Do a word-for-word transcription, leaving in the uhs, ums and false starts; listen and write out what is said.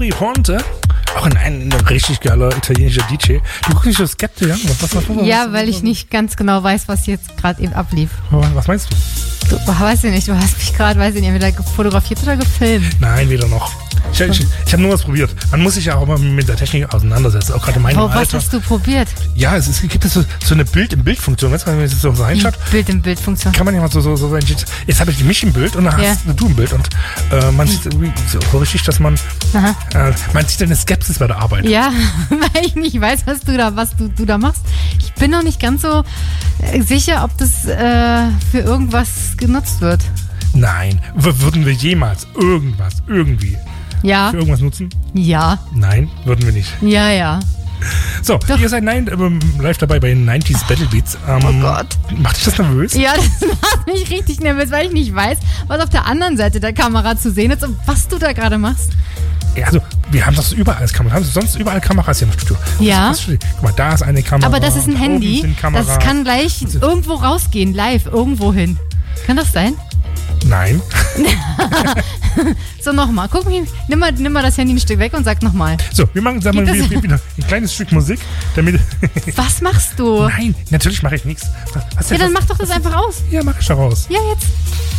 Ponte, auch ein, ein, ein richtig geiler italienischer D J. Du guckst nicht so skeptisch, ja? Was, was, was, ja, was, weil was, ich nicht ganz genau weiß, was jetzt gerade eben ablief. Was meinst du? Du weißt ja nicht, du hast mich gerade, weiß ich nicht, entweder fotografiert oder gefilmt. Nein, weder noch. Ich, ich, ich habe nur was probiert. Man muss sich ja auch mal mit der Technik auseinandersetzen, auch gerade in meinem oh, Alter. Was hast du probiert? Ja, es, ist, es gibt so, so eine Bild-in-Bild-Funktion. Weißt du, wenn man jetzt so reinschaut, Bild-in-Bild-Funktion. kann man ja mal so, so, so jetzt habe ich mich im Bild und dann ja. hast du ein Bild. Und äh, man sieht irgendwie so richtig, dass man, äh, man sieht eine Skepsis bei der Arbeit. Ja, weil ich nicht weiß, was du da, was du, du da machst. Ich bin noch nicht ganz so sicher, ob das äh, für irgendwas genutzt wird. Nein, w- würden wir jemals irgendwas, irgendwie ja. für irgendwas nutzen? Ja. Nein, würden wir nicht. Ja, ja. So, Doch. Ihr seid nein, ähm, live dabei bei den neunziger Battle Beats. Ähm, oh Gott. Macht dich das nervös? Ja, das macht mich richtig nervös, weil ich nicht weiß, was auf der anderen Seite der Kamera zu sehen ist und was du da gerade machst. Ja, also, wir haben das überall als Kamera. Haben Sie sonst überall Kameras hier im Studio? Ja. Guck mal, da ist eine Kamera. Aber das ist ein Handy. Das kann gleich irgendwo rausgehen, live, irgendwo hin. Kann das sein? Nein. So, nochmal. Guck mich, nimm mal, nimm mal das Handy ein Stück weg und sag nochmal. So, wir machen sag mal, wieder, wieder ein kleines Stück Musik. Damit was machst du? Nein, natürlich mache ich nichts. Was, was ja, dann was, mach doch das was, einfach aus. Ja, mach ich doch aus. Ja, jetzt.